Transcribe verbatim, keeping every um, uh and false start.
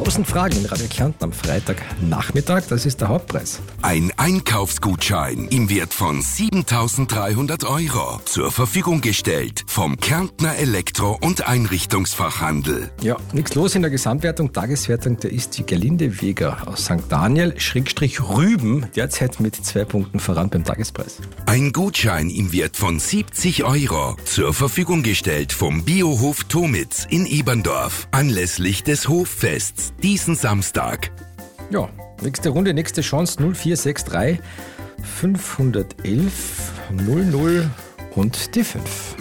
tausend Fragen in Radio Kärnten am Freitagnachmittag. Das ist der Hauptpreis. Ein Einkaufsgutschein im Wert von siebentausenddreihundert Euro zur Verfügung gestellt vom Kärntner Elektro- und Einrichtungsfachhandel. Ja, nichts los in der Gesamtwertung. Tageswertung, da ist die Gerlinde Weger aus Sankt Daniel, Schrägstrich Rüben, derzeit mit zwei Punkten voran beim Tagespreis. Ein Gutschein im Wert von siebzig Euro zur Verfügung gestellt vom Biohof Tomitz in Eberndorf anlässlich des Hoffests diesen Samstag. Ja, nächste Runde, nächste Chance null vier sechs drei fünfhundertelf null null und die fünf.